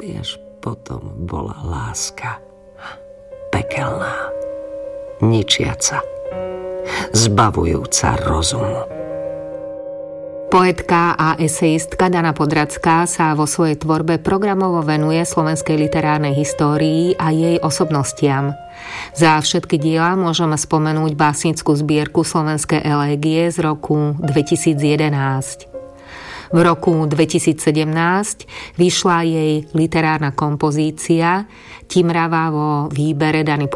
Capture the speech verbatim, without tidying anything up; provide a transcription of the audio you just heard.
aby až potom bola láska. Pekelná, ničiaca, zbavujúca rozumu. Poetka a esejistka Dana Podradská sa vo svojej tvorbe programovo venuje slovenskej literárnej histórii a jej osobnostiam. Za všetky diela môžeme spomenúť básnickú zbierku Slovenské elégie z roku dvetisíc jedenásť. V roku dvetisícsedemnásť vyšla jej literárna kompozícia Timrava vo výbere Dany